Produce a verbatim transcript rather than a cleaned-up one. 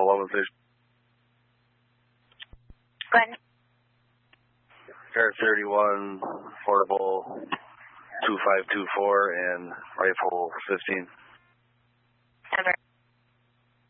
eleven six. Go ahead. Car thirty-one, portable two five two four, and rifle fifteen.